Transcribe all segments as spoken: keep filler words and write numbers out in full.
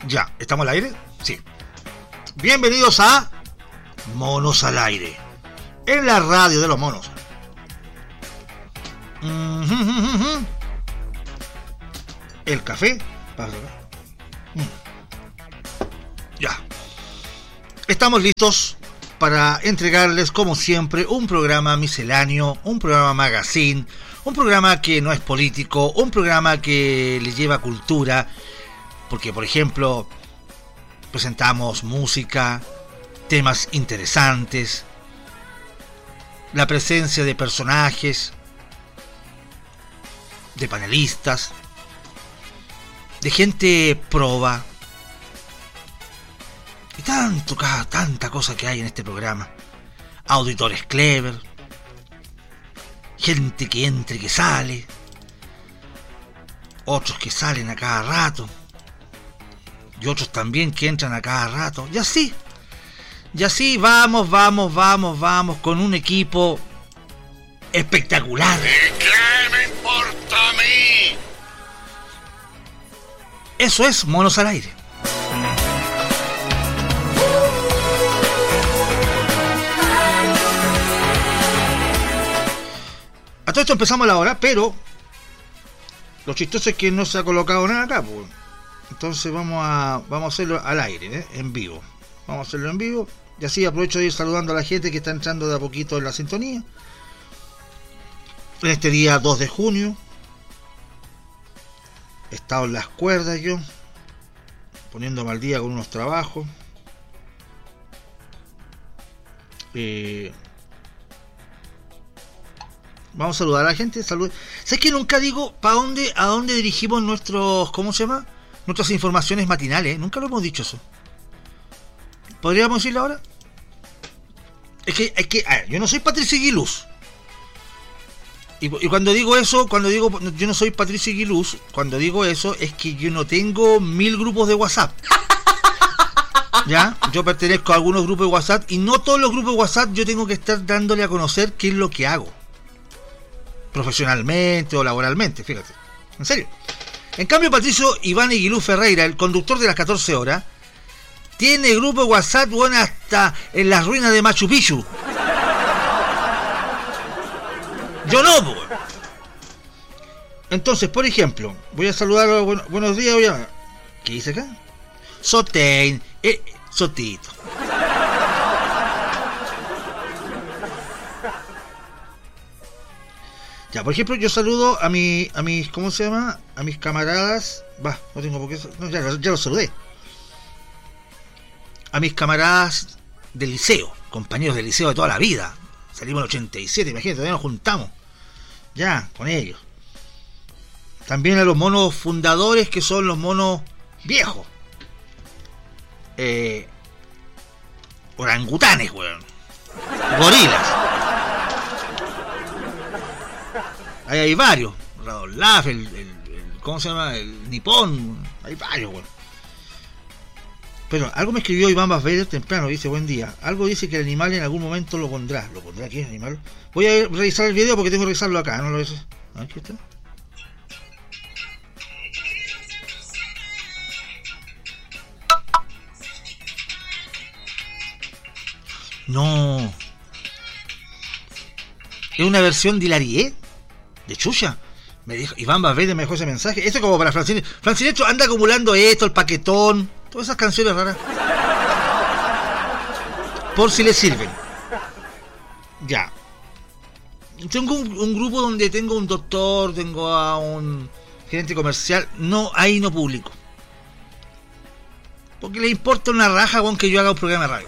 Ya, ¿estamos al aire? Sí. Bienvenidos a Monos al Aire, en la radio de los monos. El café. Ya. Estamos listos para entregarles, como siempre, un programa misceláneo, un programa magazine, un programa que no es político, un programa que le lleva cultura, porque, por ejemplo, presentamos música, temas interesantes, la presencia de personajes, de panelistas, de gente proba, y tanto, tanta cosa que hay en este programa. Auditores clever, gente que entra y que sale, otros que salen a cada rato, y otros también que entran a cada rato, y así, y así vamos, vamos, vamos, vamos, con un equipo espectacular. ¿Y qué me importa a mí? Eso es Monos al Aire. A todo esto empezamos la hora, pero lo chistoso es que no se ha colocado nada acá, pues. Entonces vamos a vamos a hacerlo al aire, ¿eh? En vivo. Vamos a hacerlo en vivo. Y así aprovecho de ir saludando a la gente que está entrando de a poquito en la sintonía. En este día dos de junio. He estado en las cuerdas yo, poniéndome al día con unos trabajos. Eh... Vamos a saludar a la gente. Salud. ¿Sabes que nunca digo para dónde, a dónde dirigimos nuestros, ¿cómo se llama? Nuestras informaciones matinales? Nunca lo hemos dicho eso. ¿Podríamos decirlo ahora? Es que, es que, a ver, yo no soy Patricio Aguiluz. Y, y cuando digo eso, cuando digo yo no soy Patricio Aguiluz, cuando digo eso es que yo no tengo mil grupos de WhatsApp. ¿Ya? Yo pertenezco a algunos grupos de WhatsApp y no todos los grupos de WhatsApp yo tengo que estar dándole a conocer qué es lo que hago, profesionalmente o laboralmente, fíjate. En serio. En cambio, Patricio Iván Aguiluz Ferreira, el conductor de las catorce horas, tiene grupo de WhatsApp, bueno, hasta en las ruinas de Machu Picchu. Yo no, pues. Entonces, por ejemplo, voy a saludar a bueno, buenos días, voy a... ¿Qué dice acá? Sotein, eh, Sotito. Ya, por ejemplo, yo saludo a mi, a mis, ¿cómo se llama? A mis camaradas, va, no tengo por qué, no, ya, ya los saludé. A mis camaradas del liceo, compañeros del liceo de toda la vida. Salimos en el ochenta y siete, imagínate, todavía nos juntamos. Ya, con ellos. También a los monos fundadores, que son los monos viejos. Eh, orangutanes, weón. Gorilas. Ahí hay varios, Radolaf, el, el, el, ¿cómo se llama? El Nipón, hay varios, bueno. Pero algo me escribió Iván Basveller temprano, dice, buen día. Algo dice que el animal en algún momento lo pondrá. ¿Lo pondrá aquí el animal? Voy a revisar el video porque tengo que revisarlo acá, ¿no lo ves? Aquí está. No. ¿Es una versión de Hilarie? ¿De Chucha? Me dijo, Iván Valverde me dejó ese mensaje. Esto es como para Francine. Francine anda acumulando esto, el paquetón, todas esas canciones raras. Por si le sirven. Ya. Tengo un, un grupo donde tengo un doctor, tengo a un gerente comercial. No, ahí no publico. Porque le importa una raja, aunque yo haga un programa de radio.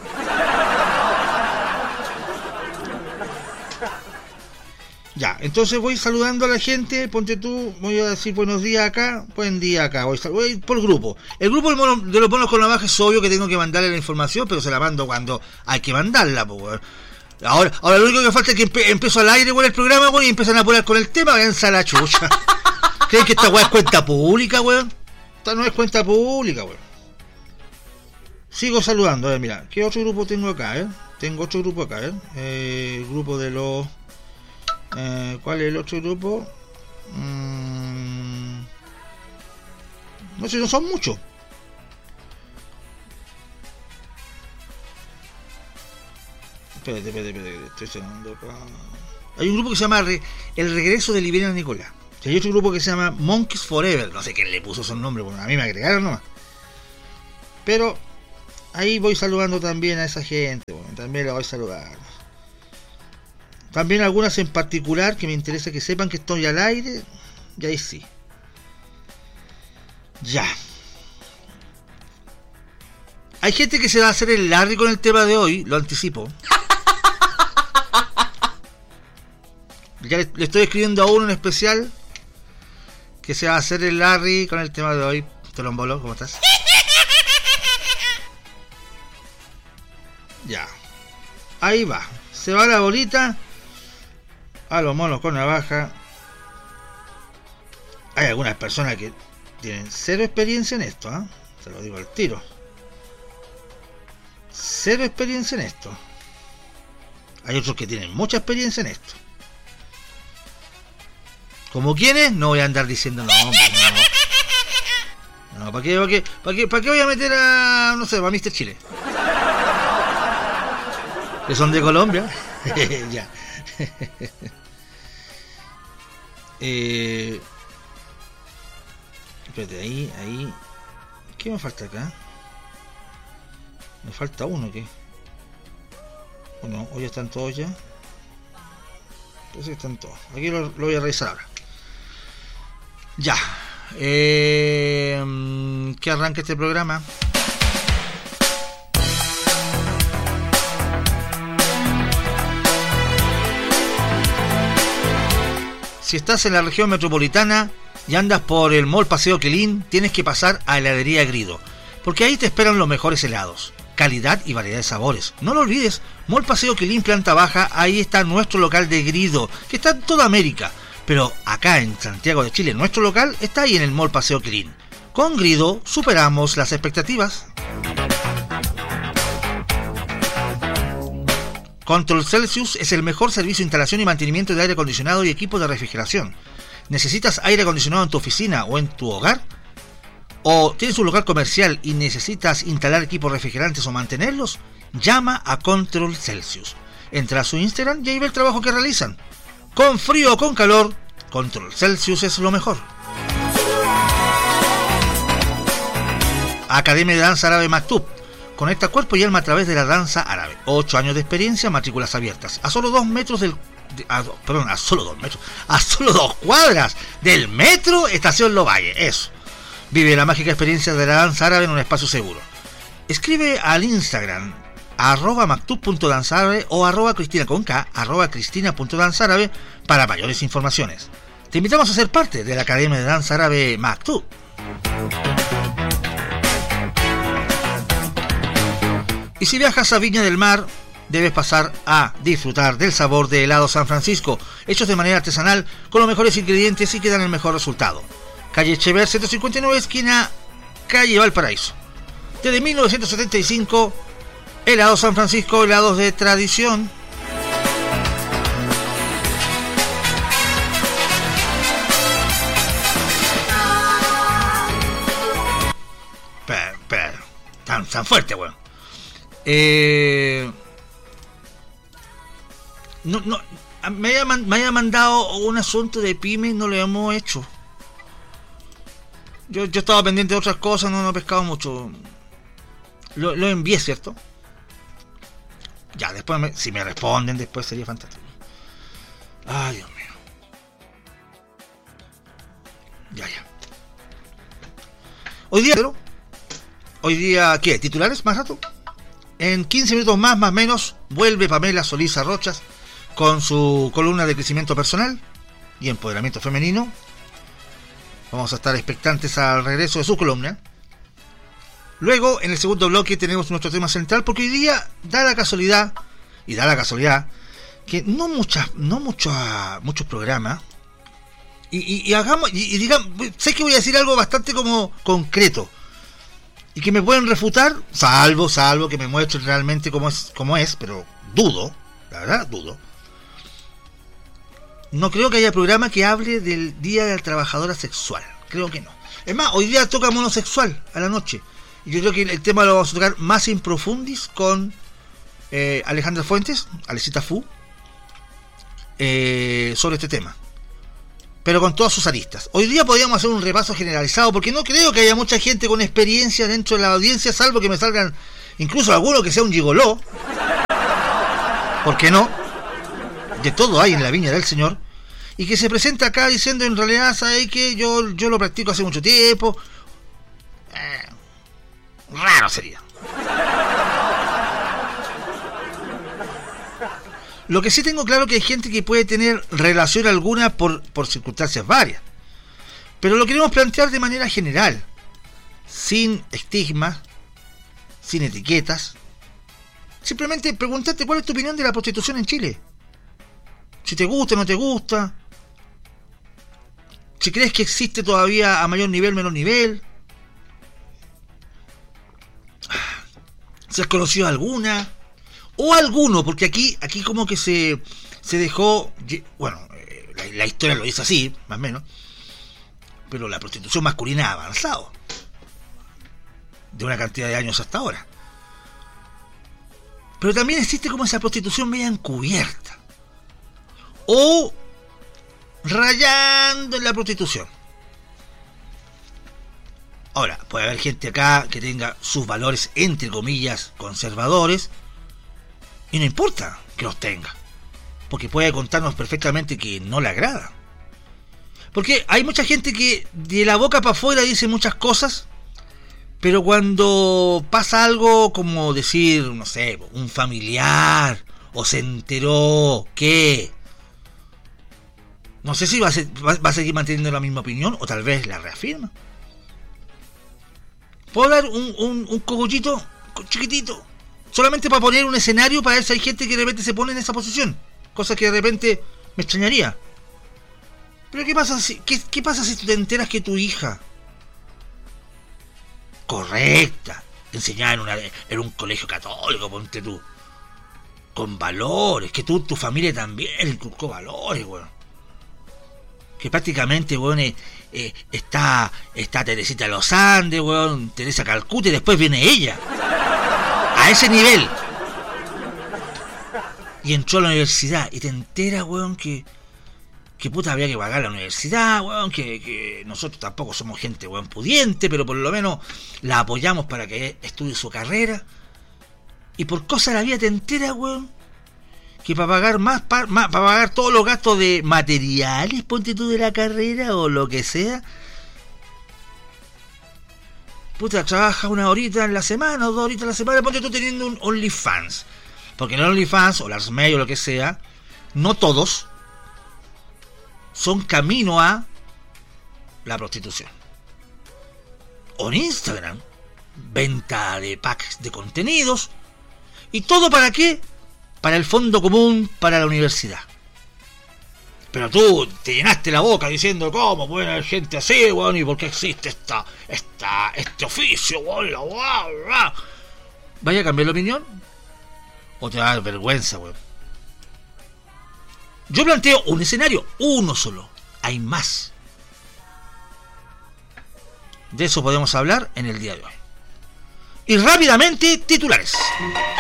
Ya, entonces voy saludando a la gente, ponte tú, voy a decir buenos días acá, buen día acá, voy, voy por grupo. El grupo de los monos con navaja es obvio que tengo que mandarle la información, pero se la mando cuando hay que mandarla, pues. Ahora, ahora lo único que falta es que empe, empiezo al aire con el programa, weón, y empiezan a apurar con el tema, váyanse a la chucha. ¿Creen que esta weá es cuenta pública, weón? Esta no es cuenta pública, weón. Sigo saludando, a ver, mira, ¿qué otro grupo tengo acá, eh? Tengo otro grupo acá, eh, eh el grupo de los... Eh, ¿Cuál es el otro grupo? Mm, no sé, no son muchos. Espérate, espérate, espérate, estoy sonando acá. Hay un grupo que se llama Re- El Regreso de Libera Nicolás. Y hay otro grupo que se llama Monkeys Forever. No sé quién le puso esos nombres, porque a mí me agregaron nomás. Pero ahí voy saludando también a esa gente, bueno, también la voy a saludar. También algunas en particular que me interesa que sepan que estoy al aire. Y ahí sí. Ya. Hay gente que se va a hacer el Larry con el tema de hoy, lo anticipo. Ya le, le estoy escribiendo a uno en especial que se va a hacer el Larry con el tema de hoy. Tolombolo, ¿cómo estás? Ya. Ahí va. Se va la bolita a los monos con navaja. Hay algunas personas que tienen cero experiencia en esto, ¿eh? Se lo digo al tiro. Cero experiencia en esto. Hay otros que tienen mucha experiencia en esto. ¿Como quiénes? No voy a andar diciendo nombres, no. No, ¿para qué, para qué, para qué, para qué voy a meter a, no sé, a míster Chile? Que son de Colombia. Ya. eh, espérate, ahí, ahí. ¿Qué me falta acá? Me falta uno, ¿qué? Bueno, hoy están todos ya. Pues sí, están todos. Aquí lo, lo voy a revisar ahora. Ya. Eh, que arranque este programa. Si estás en la región metropolitana y andas por el Mall Paseo Quilín, tienes que pasar a Heladería Grido, porque ahí te esperan los mejores helados, calidad y variedad de sabores. No lo olvides, Mall Paseo Quilín, planta baja, ahí está nuestro local de Grido, que está en toda América, pero acá en Santiago de Chile, nuestro local está ahí en el Mall Paseo Quilín. Con Grido superamos las expectativas. Control Celsius es el mejor servicio de instalación y mantenimiento de aire acondicionado y equipos de refrigeración. ¿Necesitas aire acondicionado en tu oficina o en tu hogar? ¿O tienes un local comercial y necesitas instalar equipos refrigerantes o mantenerlos? Llama a Control Celsius. Entra a su Instagram y ahí ve el trabajo que realizan. Con frío o con calor, Control Celsius es lo mejor. Academia de Danza Árabe Maktub. Conecta cuerpo y alma a través de la danza árabe. Ocho años de experiencia, matrículas abiertas. A solo dos metros del... de- a- perdón, a solo dos metros. A solo dos cuadras del metro Estación Lovalle. Eso. Vive la mágica experiencia de la danza árabe en un espacio seguro. Escribe al Instagram arroba maktub.danzaárabe o arroba cristina con K, arroba cristina.danzaárabe para mayores informaciones. Te invitamos a ser parte de la Academia de Danza Árabe Maktub. Y si viajas a Viña del Mar, debes pasar a disfrutar del sabor de helado San Francisco, hechos de manera artesanal con los mejores ingredientes y que dan el mejor resultado. Calle Echever ciento cincuenta y nueve, esquina Calle Valparaíso. Desde mil novecientos setenta y cinco, helado San Francisco, helados de tradición. Pero, pero, tan, tan fuerte, weón. Eh, no, no, me haya, me haya mandado un asunto de pyme, no lo hemos hecho. Yo, yo estaba pendiente de otras cosas, no, no he pescado mucho. Lo, lo envié, ¿cierto? Ya, después, me, si me responden, después sería fantástico. Ay, Dios mío. Ya, ya. Hoy día, pero, hoy día, ¿qué? ¿Titulares más rato? En quince minutos más, más o menos, vuelve Pamela Solís Arrochas con su columna de crecimiento personal y empoderamiento femenino. Vamos a estar expectantes al regreso de su columna. Luego, en el segundo bloque, tenemos nuestro tema central, porque hoy día da la casualidad, y da la casualidad, que no muchas, no muchos, muchos programas, y, y, y hagamos, y, y digamos, sé que voy a decir algo bastante como concreto, y que me pueden refutar, salvo, salvo que me muestren realmente cómo es, cómo es, pero dudo, la verdad, dudo. No creo que haya programa que hable del Día de la Trabajadora Sexual, creo que no. Es más, hoy día toca monosexual a la noche, y yo creo que el tema lo vamos a tocar más in profundis con eh, Alejandra Fuentes, Alecita Fu, eh, sobre este tema, pero con todas sus aristas. Hoy día podríamos hacer un repaso generalizado, porque no creo que haya mucha gente con experiencia dentro de la audiencia, salvo que me salgan incluso alguno que sea un gigoló. ¿Por qué no? De todo hay en la viña del Señor, y que se presenta acá diciendo, en realidad, ¿sabes qué? Yo, yo lo practico hace mucho tiempo. Eh, raro sería. Lo que sí tengo claro que hay gente que puede tener relación alguna por, por circunstancias varias, pero lo queremos plantear de manera general, sin estigmas, sin etiquetas. Simplemente preguntarte cuál es tu opinión de la prostitución en Chile. Si te gusta o no te gusta. Si crees que existe todavía a mayor nivel, menor nivel. Si has conocido alguna. O alguno, porque aquí aquí como que se, se dejó... Bueno, la, la historia lo dice así, más o menos. Pero la prostitución masculina ha avanzado. De una cantidad de años hasta ahora. Pero también existe como esa prostitución media encubierta. O rayando en la prostitución. Ahora, puede haber gente acá que tenga sus valores, entre comillas, conservadores, y no importa que los tenga, porque puede contarnos perfectamente que no le agrada. Porque hay mucha gente que de la boca para afuera dice muchas cosas, pero cuando pasa algo como decir, no sé, un familiar, o se enteró que... No sé si va a, ser, va, va a seguir manteniendo la misma opinión, o tal vez la reafirma. Puedo dar un, un, un cogollito chiquitito, solamente para poner un escenario, para ver si hay gente que de repente se pone en esa posición, cosa que de repente me extrañaría. Pero ¿qué pasa si, qué, qué pasa si te enteras que tu hija, correcta, enseñada en, una, en un colegio católico, ponte tú, con valores, que tú, tu familia también inculcó valores, weón, que prácticamente, weón, eh, eh, está, está Teresita de los Andes, weón, Teresa Calcuta, y después viene ella, a ese nivel, y entró a la universidad, y te enteras, weón, que que puta habría que pagar la universidad, weón, que, que nosotros tampoco somos gente, weón, pudiente, pero por lo menos la apoyamos para que estudie su carrera, y por cosa de la vida te enteras, weón, que para pagar más, para, más, para pagar todos los gastos de materiales, ponte tú, de la carrera o lo que sea, puta, trabaja una horita en la semana o dos horitas en la semana, ponte tú teniendo un OnlyFans, porque en el OnlyFans o Lars May o lo que sea, no todos son camino a la prostitución. O en Instagram, venta de packs de contenidos, y todo para qué, para el fondo común, para la universidad. Pero tú te llenaste la boca diciendo cómo puede haber gente así, weón, y por qué existe esta, esta, este oficio, weón, la weá, weá. ¿Vaya a cambiar la opinión? ¿O te va a dar vergüenza, weón? Yo planteo un escenario, uno solo. Hay más. De eso podemos hablar en el día de hoy. Y rápidamente, titulares.